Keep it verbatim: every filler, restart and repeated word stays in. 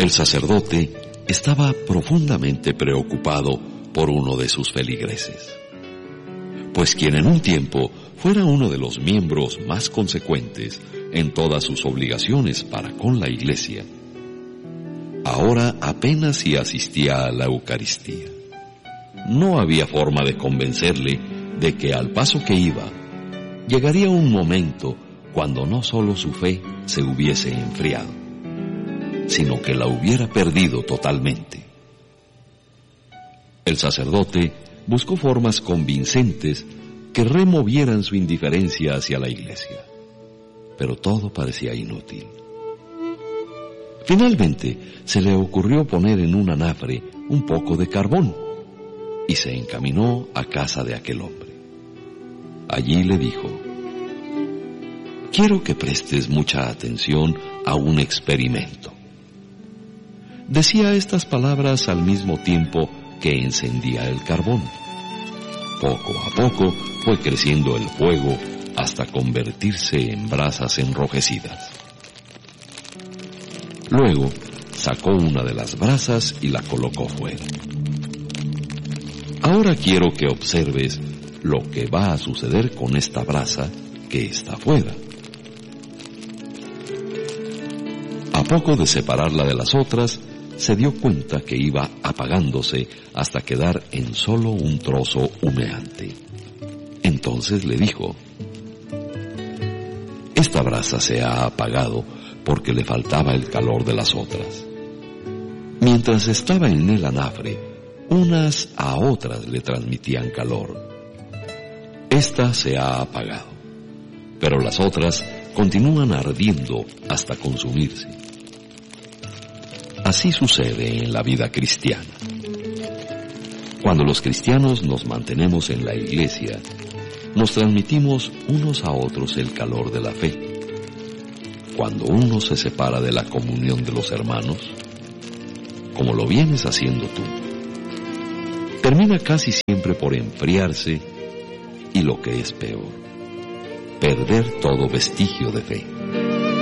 El sacerdote estaba profundamente preocupado por uno de sus feligreses, pues quien en un tiempo fuera uno de los miembros más consecuentes en todas sus obligaciones para con la Iglesia, ahora apenas si asistía a la Eucaristía. No había forma de convencerle de que al paso que iba, llegaría un momento cuando no solo su fe se hubiese enfriado, sino que la hubiera perdido totalmente. El sacerdote buscó formas convincentes que removieran su indiferencia hacia la Iglesia, pero todo parecía inútil. Finalmente, se le ocurrió poner en un anafre un poco de carbón y se encaminó a casa de aquel hombre. Allí le dijo: «Quiero que prestes mucha atención a un experimento». Decía estas palabras al mismo tiempo que encendía el carbón. Poco a poco fue creciendo el fuego hasta convertirse en brasas enrojecidas. Luego sacó una de las brasas y la colocó fuera. Ahora quiero que observes lo que va a suceder con esta brasa que está fuera. A poco de separarla de las otras, se dio cuenta que iba apagándose hasta quedar en solo un trozo humeante. Entonces le dijo: «Esta brasa se ha apagado porque le faltaba el calor de las otras. Mientras estaba en el anafre, unas a otras le transmitían calor. Esta se ha apagado, pero las otras continúan ardiendo hasta consumirse». Así sucede en la vida cristiana. Cuando los cristianos nos mantenemos en la Iglesia, nos transmitimos unos a otros el calor de la fe. Cuando uno se separa de la comunión de los hermanos, como lo vienes haciendo tú, termina casi siempre por enfriarse y, lo que es peor, perder todo vestigio de fe.